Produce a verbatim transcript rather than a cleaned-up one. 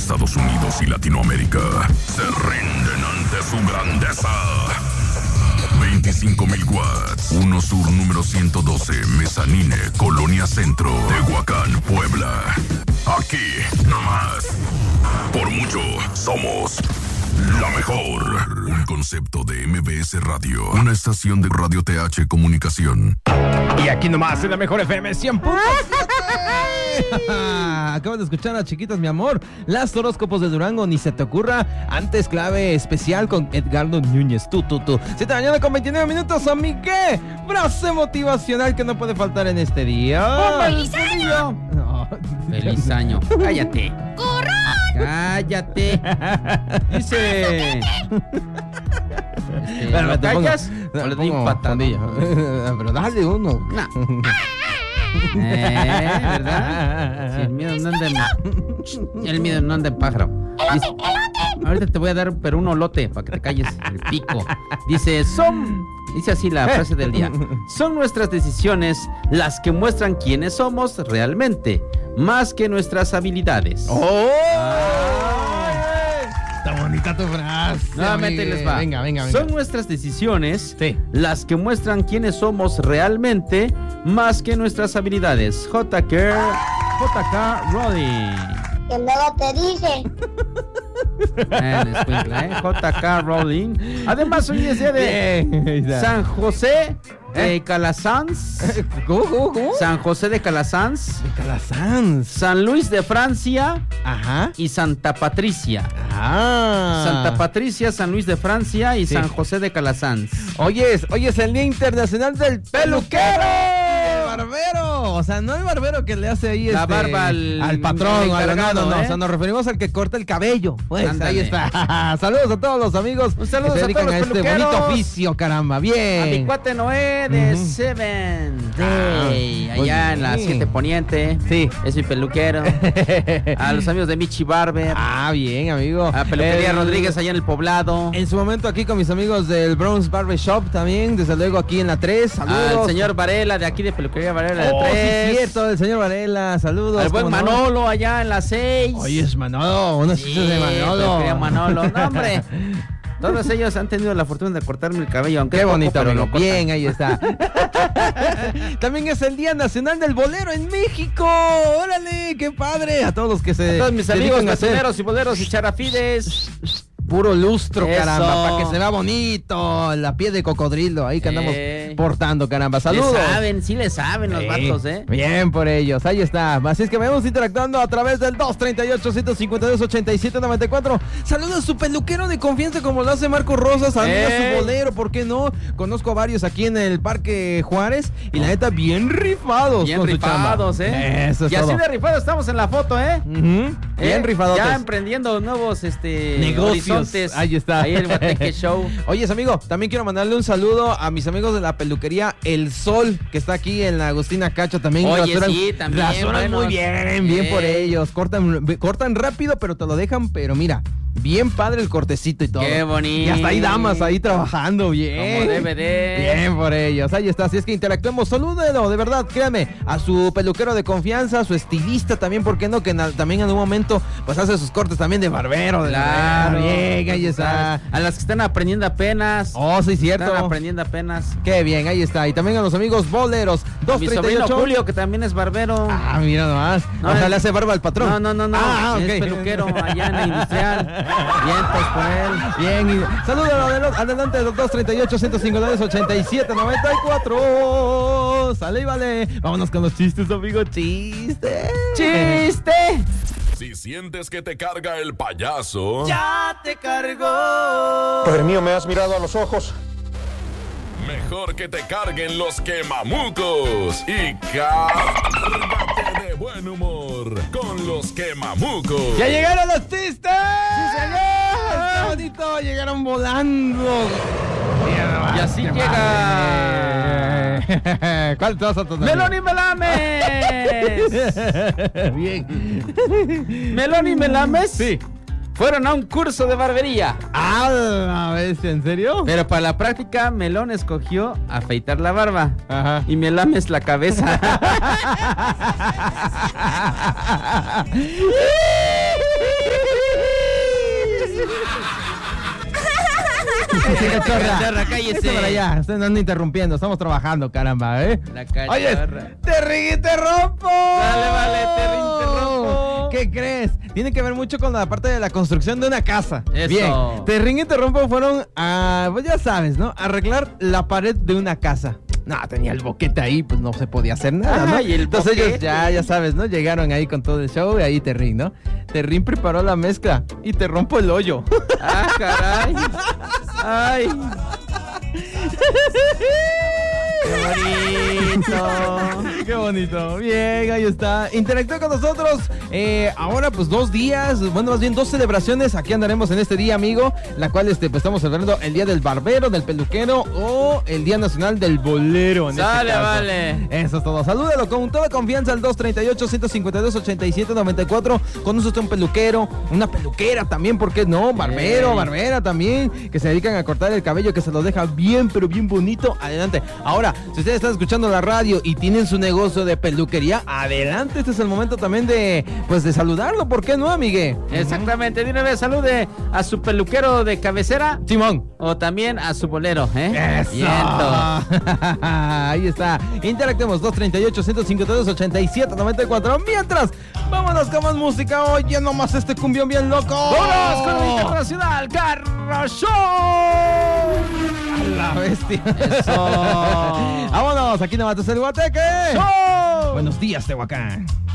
Estados Unidos y Latinoamérica se rinden ante su grandeza. veinticinco mil watts. uno Sur número ciento doce, Mezanine, Colonia Centro, Tehuacán, Puebla. Aquí, nomás. Por mucho, somos la mejor. Un concepto de M B S Radio. Una estación de Radio T H Comunicación. Y aquí nomás, en la mejor F M cien punto siete. Acabas de escuchar a Chiquitas, mi amor. Las horóscopos de Durango, ni se te ocurra. Antes, clave especial con Edgardo Núñez. Tú, tú, tú. siete de la mañana con veintinueve minutos, amigue. Frase motivacional que no puede faltar en este día. ¡Un feliz año! No. ¡Feliz año! ¡Cállate! ¡Corrón! ¡Cállate! Dice... Este, Bueno, ¿lo te callas? pongo- ¿O le te doy un pongo patadón? fondillo. Pero dale uno. No. Eh, ¿verdad? Si el miedo no anda en... El miedo no anda en pájaro. Dice, ahorita te voy a dar pero un olote para que te calles el pico. Dice, son... Dice así la frase del día. Son nuestras decisiones las que muestran quiénes somos realmente, más que nuestras habilidades. ¡Oh! Está bonita tu frase. Nuevamente amigue. les va. Venga, venga, venga. Son nuestras decisiones Sí. las que muestran quiénes somos realmente, más que nuestras habilidades. J K J K Rowling. Que luego te dije. Eh, descuincla, ¿eh? J K Rowling. Además, hoy es día de Bien. San José de Calasanz. ¿Cómo, cómo, cómo? San José de Calasanz. De Calasanz. San Luis de Francia Ajá. y Santa Patricia. Ah. Santa Patricia, San Luis de Francia y Sí. San José de Calasanz. Hoy es, hoy es el Día Internacional del Peluquero. Barbero. O sea, no el barbero que le hace ahí La este, barba al- al patrón. al o al- encargado, no, no, no. ¿eh? O sea, nos referimos al que corta el cabello. Pues Ándale. ahí está. Saludos a todos los amigos Un saludo que se a dedican todos a, los este peluqueros. bonito oficio, caramba. A mi Bien. cuate Noé de Ujú. Seven Ah, Day, muy allá en la bien. siete Poniente. Sí. Es mi peluquero. A los amigos de Michi Barber. Ah, bien, amigo. A Peluquería El- Rodríguez allá en el Poblado. En su momento aquí con mis amigos del Bronx Barber Shop también, desde luego aquí en la tres. Saludos. Al señor Varela de aquí de Peluquería Varela de Oh, sí, tres. cierto, el señor Varela, saludos. Al buen ¿cómo no? Manolo allá en la seis. Oye, es Manolo, unos Sí, chistes de Manolo. Peluquería Manolo. No, hombre. Todos ellos han tenido la fortuna de cortarme el cabello, aunque Qué es poco, bonito, pero amigo. lo cortan. Bien, ahí está. También es el Día Nacional del Bolero en México. Órale, qué padre. A todos los que se A todos mis amigos dedican a hacer cocineros y boleros y charafides. puro lustro, Eso. caramba, para que se vea bonito. La piel de cocodrilo, ahí que andamos Eh. portando, caramba. Saludos. Le saben, sí le saben los Sí. vatos, ¿eh? Bien por ellos, ahí está. Así es que vamos interactuando a través del dos treinta y ocho, ciento cincuenta y dos, ochenta y siete noventa y cuatro. Saludos a su peluquero de confianza como lo hace Marco Rosas, a ¡Ey! su bolero, ¿por qué no? Conozco a varios aquí en el Parque Juárez y la neta bien rifados. Bien con su rifados, chamba. ¿eh? Eso es y todo. así de rifados estamos en la foto, ¿eh? Ujú. ¿Eh? Bien rifados. Ya emprendiendo nuevos este, Negocios. horizontes. Ahí está. Ahí el Guateque Show. Oye, amigo, también quiero mandarle un saludo a mis amigos de la peluquería El Sol, que está aquí en la Agustina Cacho también. Oye, Rasuran- sí, también, rasuran muy buenos. bien, bien Eh. por ellos. Cortan, cortan rápido, pero te lo dejan, pero mira, bien padre el cortecito y todo. Qué bonito. Y hasta hay damas ahí trabajando bien. Como debe de. Bien por ellos. Ahí está. Así es que interactuemos. Salúdenlo, de verdad, créame. A su peluquero de confianza, a su estilista también, ¿por qué no? Que na- también en un momento, pues hace sus cortes también de barbero. De Claro. barbero. Bien, ahí está. A las que están aprendiendo apenas. Oh, sí, cierto. Están aprendiendo apenas. Qué bien, ahí está. Y también a los amigos boleros. A mi sobrino Julio, que también es barbero. Ah, mira nomás. No, o sea, es- le hace barba al patrón. No, no, no, no. Ah, ok. Es peluquero allá en la industrial. Bien, pues por él. Bien, y saludos adel- adelante de los dos treinta y ocho, ciento cincuenta y dos, ochenta y siete, noventa y cuatro. Sale y vale. Vámonos con los chistes, amigo. Chistes. ¡Chiste! Si sientes que te carga el payaso, ¡Ya te cargó! Padre mío, me has mirado a los ojos. mejor que te carguen los quemamucos. Y cárgate de buen humor con los quemamucos. ¡Ya llegaron los chistes! ¡Sí, señor! ¡Qué bonito! Llegaron volando. Y así Qué llega. madre. ¿Cuál te vas a tomar? ¡Melón y Melames! Bien. ¿Melón y Melames? Sí. Fueron a un curso de barbería. ¡A la bestia! ¿En serio? Pero para la práctica, Melón escogió afeitar la barba. Ajá. Y Melames la cabeza. Sí, cachorra. Cachorra, cállese. Vete para allá, ustedes no andan interrumpiendo, estamos trabajando, caramba, ¿eh? La cachorra. Oye, te ríe y te rompo. Dale, vale, te ríe y te rompo. ¿Qué crees? Tiene que ver mucho con la parte de la construcción de una casa. Eso. Bien, te ríe y te rompo fueron a, pues ya sabes, ¿no? Arreglar la pared de una casa. No, tenía el boquete ahí, pues no se podía hacer nada, ¿no? Ay, el Entonces ellos boquete. ya, ya sabes, ¿no? Llegaron ahí con todo el show y ahí Terrín, ¿no? Terrín preparó la mezcla y te rompo el hoyo. Ah, caray. Ay. Qué bonito. Qué bonito. Bien, ahí está. Interactúa con nosotros. Eh, ahora, pues dos días, bueno, más bien dos celebraciones. Aquí andaremos en este día, amigo. La cual este, pues, estamos celebrando el día del barbero, del peluquero o el Día Nacional del Bolero. En Sale, este caso. vale. Eso es todo. Salúdalo con toda confianza al dos treinta y ocho, ciento cincuenta y dos, ochenta y siete noventa y cuatro. Conoce usted un peluquero, una peluquera también, ¿por qué no? Barbero, Ey. barbera también, que se dedican a cortar el cabello, que se lo deja bien, pero bien bonito. Adelante. Ahora, si ustedes están escuchando la radio y tienen su negocio de peluquería, adelante. Este es el momento también de, pues, de saludarlo. ¿Por qué no, amigue? Exactamente, de una vez salude a su peluquero de cabecera Simón. o también a su bolero, ¿eh? ¡Eso! Vientos. Ahí está. Interactemos dos treinta y ocho, ciento cincuenta y dos, ochenta y siete noventa y cuatro. Mientras, vámonos con más música. Oye, nomás este cumbión bien loco. ¡Vámonos con el internacional Carro Show! A la bestia. Eso. Vámonos, aquí nomás es el Guateque. ¡Show! Buenos días, Tehuacán.